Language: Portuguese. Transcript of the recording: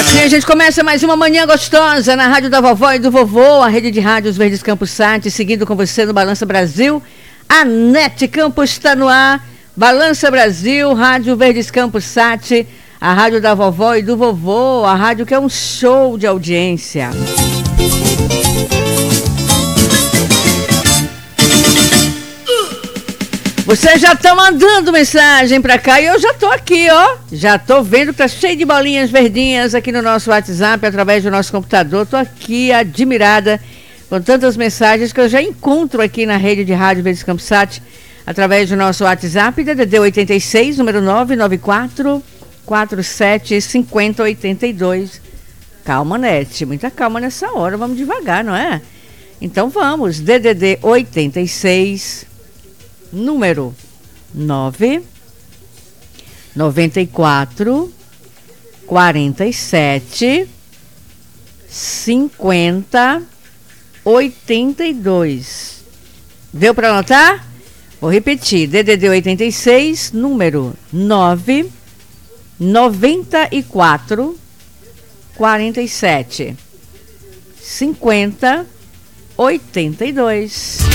Assim a gente começa mais uma manhã gostosa na Rádio da Vovó e do Vovô, a rede de rádios Verdes Campos Sat, seguindo com você no Balança Brasil. A NET Campos está no ar, Balança Brasil, Rádio Verdes Campos Sat, a Rádio da Vovó e do Vovô, a rádio que é um show de audiência. Vocês já estão mandando mensagem pra cá e eu já tô aqui, ó. Já tô vendo que tá cheio de bolinhas verdinhas aqui no nosso WhatsApp, através do nosso computador. Tô aqui admirada com tantas mensagens que eu já encontro aqui na rede de rádio Verdes Campos Sat, através do nosso WhatsApp, DDD 86, número 994 47 50 82. Calma, Nete, muita calma nessa hora, vamos devagar, não é? Então vamos, DDD 86, número 94 47 50 82. Deu para anotar? Vou repetir, DDD 86, número 94 47 50 82.